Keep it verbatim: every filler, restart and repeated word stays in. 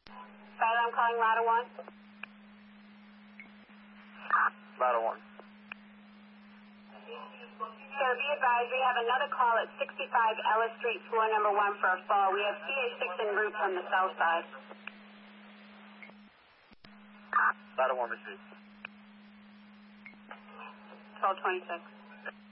Skylar, I'm calling Ladder one. Ladder one. Sir, be advised, we have another call at sixty-five Ellis Street, floor number one for a fall. We have C A six en route from the south side. Ladder one received. twelve twenty-six.